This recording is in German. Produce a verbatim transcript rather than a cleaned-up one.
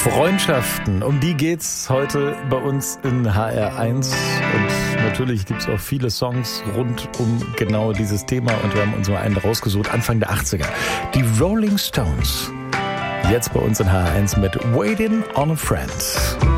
Freundschaften, um die geht's heute bei uns in H R eins. Und natürlich gibt's auch viele Songs rund um genau dieses Thema. Und wir haben uns mal einen rausgesucht, Anfang der achtziger. Die Rolling Stones. Jetzt bei uns in H R eins mit Waiting on a Friend.